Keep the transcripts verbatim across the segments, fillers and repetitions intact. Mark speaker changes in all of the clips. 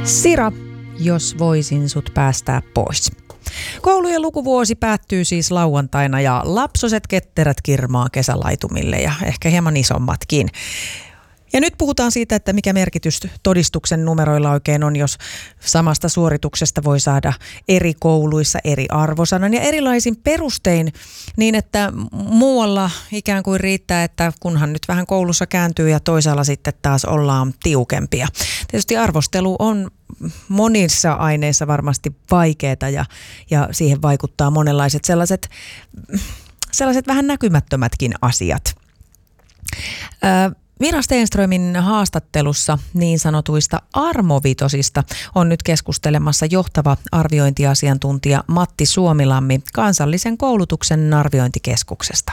Speaker 1: Sira, jos voisin sut päästää pois. Koulujen lukuvuosi päättyy siis lauantaina ja lapsoset ketterät kirmaa kesälaitumille ja ehkä hieman isommatkin. Ja nyt puhutaan siitä, että mikä merkitys todistuksen numeroilla oikein on, jos samasta suorituksesta voi saada eri kouluissa eri arvosanan ja erilaisin perustein niin, että muualla ikään kuin riittää, että kunhan nyt vähän koulussa kääntyy ja toisaalla sitten taas ollaan tiukempia. Tietysti arvostelu on monissa aineissa varmasti vaikeaa ja, ja siihen vaikuttaa monenlaiset sellaiset, sellaiset vähän näkymättömätkin asiat. Ö, Miina Stenströmin haastattelussa niin sanotuista armovitosista on nyt keskustelemassa johtava arviointiasiantuntija Matti Suomilammi Kansallisen koulutuksen arviointikeskuksesta.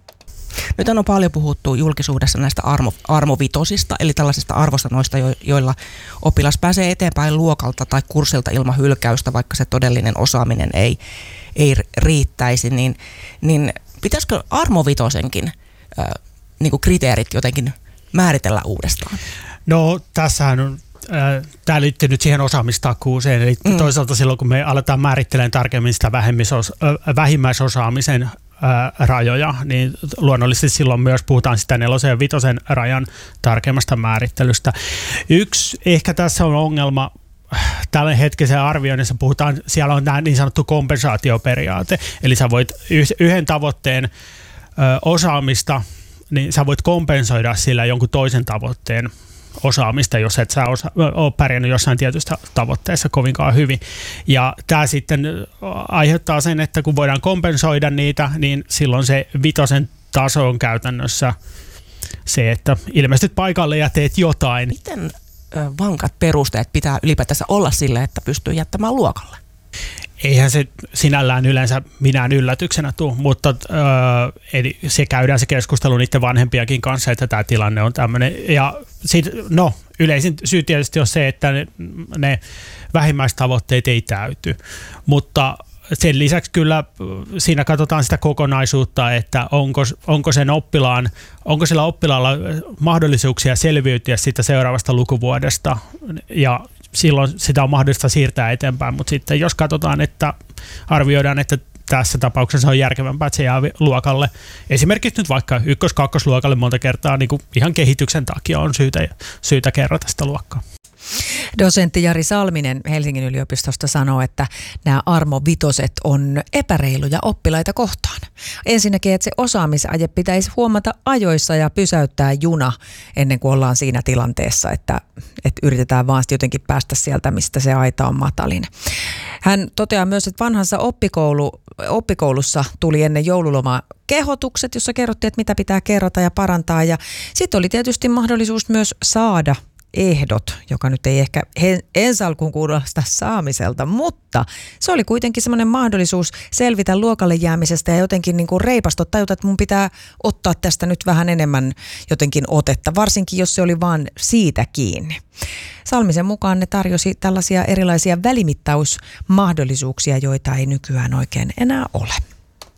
Speaker 2: Nyt on paljon puhuttu julkisuudessa näistä armo, armovitosista, eli tällaisista arvosanoista, jo, joilla oppilas pääsee eteenpäin luokalta tai kurssilta ilman hylkäystä, vaikka se todellinen osaaminen ei, ei riittäisi. Niin, niin pitäisikö armovitosenkin äh, niin kuin kriteerit jotenkin määritellä uudestaan?
Speaker 3: No tässähän on, äh, tämä liittyy nyt siihen osaamistakuuseen, eli mm. toisaalta silloin kun me aletaan määrittelemään tarkemmin sitä äh, vähimmäisosaamisen äh, rajoja, niin luonnollisesti silloin myös puhutaan sitä nelosen ja vitosen rajan tarkemmasta määrittelystä. Yksi ehkä tässä on ongelma, tällä hetkisen arvioinnissa puhutaan, siellä on tämä niin sanottu kompensaatioperiaate, eli sä voit yhden tavoitteen ö, osaamista, niin sä voit kompensoida sillä jonkun toisen tavoitteen osaamista, jos et sä osa, ole pärjännyt jossain tietystä tavoitteessa kovinkaan hyvin. Ja tämä sitten aiheuttaa sen, että kun voidaan kompensoida niitä, niin silloin se vitosen taso on käytännössä se, että ilmestyt paikalle ja teet jotain.
Speaker 2: Miten vankat perusteet pitää ylipäätänsä olla sille, että pystyy jättämään luokalle?
Speaker 3: Eihän se sinällään yleensä minään yllätyksenä tule, mutta öö, eli se käydään se keskustelu niiden vanhempiakin kanssa, että tämä tilanne on tämmöinen. Ja sit, no, yleisin syy tietysti on se, että ne, ne vähimmäistavoitteet ei täyty, mutta sen lisäksi kyllä siinä katsotaan sitä kokonaisuutta, että onko, onko sen oppilaan, onko sillä oppilaalla mahdollisuuksia selviytyä siitä seuraavasta lukuvuodesta ja silloin sitä on mahdollista siirtää eteenpäin, mutta sitten jos katsotaan, että arvioidaan, että tässä tapauksessa on järkevämpää, että se jää luokalle, esimerkiksi nyt vaikka ykkös-kakkosluokalle monta kertaa niin kuin ihan kehityksen takia on syytä, syytä kerrata sitä luokkaa.
Speaker 1: Dosentti Jari Salminen Helsingin yliopistosta sanoo, että nämä armovitoset on epäreiluja oppilaita kohtaan. Ensinnäkin, että se osaamisaje pitäisi huomata ajoissa ja pysäyttää juna ennen kuin ollaan siinä tilanteessa, että, että yritetään vaan jotenkin päästä sieltä, mistä se aita on matalin. Hän toteaa myös, että vanhassa oppikoulu, oppikoulussa tuli ennen joululomaa kehotukset, jossa kerrottiin, että mitä pitää kerrata ja parantaa. Ja sitten oli tietysti mahdollisuus myös saada ehdot, joka nyt ei ehkä ensi alkuun kuulosta saamiselta, mutta se oli kuitenkin semmoinen mahdollisuus selvitä luokalle jäämisestä ja jotenkin niin kuin reipastua, tajuta, että mun pitää ottaa tästä nyt vähän enemmän jotenkin otetta, varsinkin jos se oli vaan siitä kiinni. Salmisen mukaan ne tarjosi tällaisia erilaisia välimittausmahdollisuuksia, joita ei nykyään oikein enää ole.